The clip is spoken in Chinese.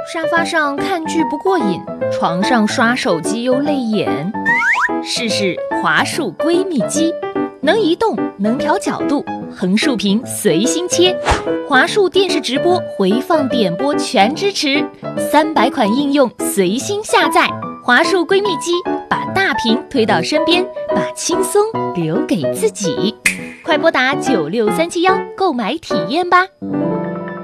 沙发上看剧不过瘾，床上刷手机又累眼。试试华数闺蜜机，能移动，能调角度，横竖屏随心切。华数电视直播、回放点播全支持，300款应用随心下载。华数闺蜜机，把大屏推到身边，把轻松留给自己。快拨打9637购买体验吧。